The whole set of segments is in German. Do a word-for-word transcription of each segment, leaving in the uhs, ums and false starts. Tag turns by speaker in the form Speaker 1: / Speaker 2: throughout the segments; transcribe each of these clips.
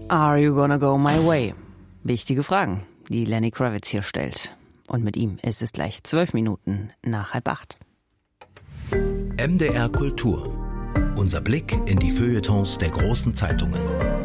Speaker 1: Are you gonna go my way? Wichtige Fragen, die Lenny Kravitz hier stellt. Und mit ihm ist es gleich zwölf Minuten nach halb acht.
Speaker 2: M D R Kultur. Unser Blick in die Feuilletons der großen Zeitungen.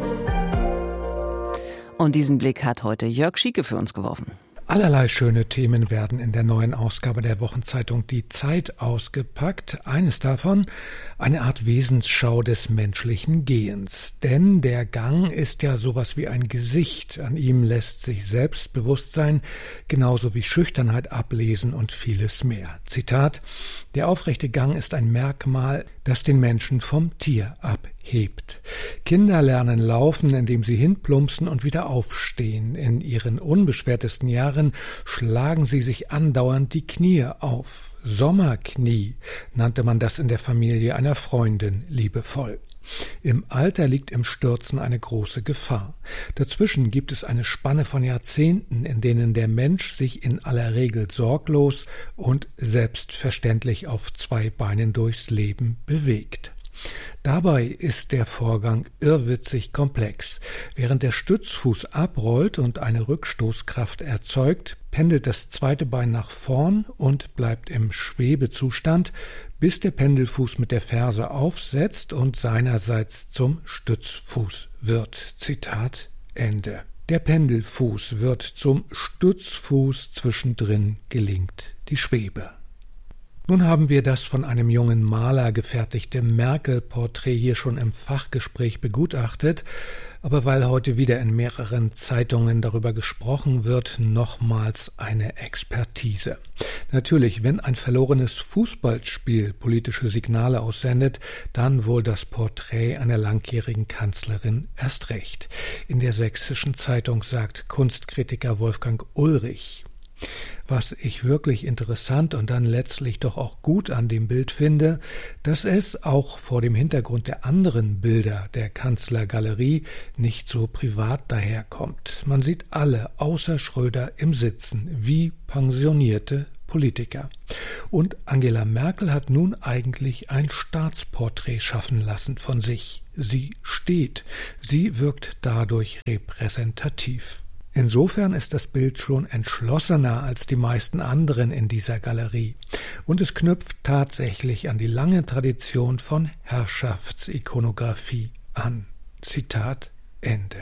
Speaker 1: Und diesen Blick hat heute Jörg Schieke für uns geworfen.
Speaker 3: Allerlei schöne Themen werden in der neuen Ausgabe der Wochenzeitung Die Zeit ausgepackt. Eines davon, eine Art Wesensschau des menschlichen Gehens. Denn der Gang ist ja sowas wie ein Gesicht. An ihm lässt sich Selbstbewusstsein genauso wie Schüchternheit ablesen und vieles mehr. Zitat: Der aufrechte Gang ist ein Merkmal, das den Menschen vom Tier abhebt. Kinder lernen laufen, indem sie hinplumpsen und wieder aufstehen. In ihren unbeschwertesten Jahren schlagen sie sich andauernd die Knie auf. Sommerknie nannte man das in der Familie einer Freundin liebevoll. Im Alter liegt im Stürzen eine große Gefahr. Dazwischen gibt es eine Spanne von Jahrzehnten, in denen der Mensch sich in aller Regel sorglos und selbstverständlich auf zwei Beinen durchs Leben bewegt. Dabei ist der Vorgang irrwitzig komplex. Während der Stützfuß abrollt und eine Rückstoßkraft erzeugt, pendelt das zweite Bein nach vorn und bleibt im Schwebezustand, bis der Pendelfuß mit der Ferse aufsetzt und seinerseits zum Stützfuß wird. Zitat Ende. Der Pendelfuß wird zum Stützfuß, zwischendrin gelingt die Schwebe. Nun haben wir das von einem jungen Maler gefertigte Merkel-Porträt hier schon im Fachgespräch begutachtet, aber weil heute wieder in mehreren Zeitungen darüber gesprochen wird, nochmals eine Expertise. Natürlich, wenn ein verlorenes Fußballspiel politische Signale aussendet, dann wohl das Porträt einer langjährigen Kanzlerin erst recht. In der Sächsischen Zeitung sagt Kunstkritiker Wolfgang Ulrich: Was ich wirklich interessant und dann letztlich doch auch gut an dem Bild finde, dass es auch vor dem Hintergrund der anderen Bilder der Kanzlergalerie nicht so privat daherkommt. Man sieht alle außer Schröder im Sitzen, wie pensionierte Politiker. Und Angela Merkel hat nun eigentlich ein Staatsporträt schaffen lassen von sich. Sie steht, sie wirkt dadurch repräsentativ. Insofern ist das Bild schon entschlossener als die meisten anderen in dieser Galerie. Und es knüpft tatsächlich an die lange Tradition von Herrschaftsikonografie an. Zitat Ende.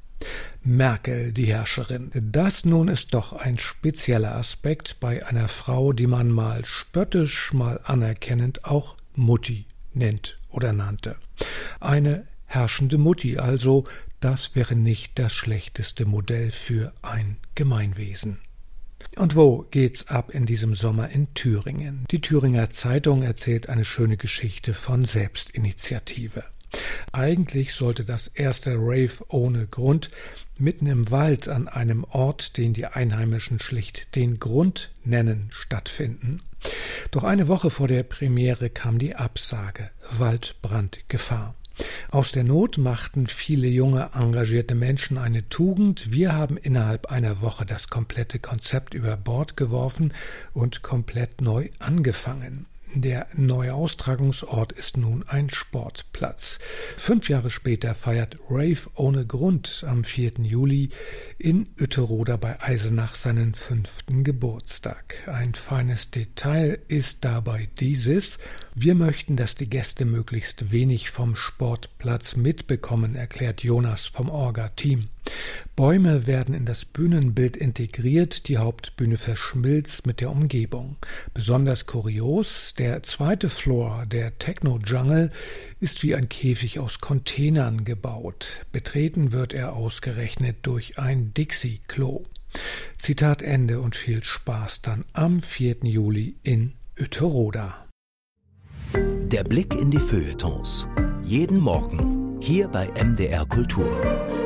Speaker 3: Merkel, die Herrscherin. Das nun ist doch ein spezieller Aspekt bei einer Frau, die man mal spöttisch, mal anerkennend auch Mutti nennt oder nannte. Eine herrschende Mutti also, das wäre nicht das schlechteste Modell für ein Gemeinwesen. Und wo geht's ab in diesem Sommer in Thüringen? Die Thüringer Zeitung erzählt eine schöne Geschichte von Selbstinitiative. Eigentlich sollte das erste Rave ohne Grund mitten im Wald an einem Ort, den die Einheimischen schlicht den Grund nennen, stattfinden. Doch eine Woche vor der Premiere kam die Absage: Waldbrandgefahr. Aus der Not machten viele junge, engagierte Menschen eine Tugend. Wir haben innerhalb einer Woche das komplette Konzept über Bord geworfen und komplett neu angefangen. Der neue Austragungsort ist nun ein Sportplatz. Fünf Jahre später feiert Rave ohne Grund am vierten Juli in Uetterode bei Eisenach seinen fünften Geburtstag. Ein feines Detail ist dabei dieses: Wir möchten, dass die Gäste möglichst wenig vom Sportplatz mitbekommen, erklärt Jonas vom Orga-Team. Bäume werden in das Bühnenbild integriert, die Hauptbühne verschmilzt mit der Umgebung. Besonders kurios: Der zweite Floor, der Techno-Jungle, ist wie ein Käfig aus Containern gebaut. Betreten wird er ausgerechnet durch ein Dixie-Klo. Zitat Ende und viel Spaß dann am vierten Juli in Uetterode.
Speaker 2: Der Blick in die Feuilletons. Jeden Morgen hier bei M D R Kultur.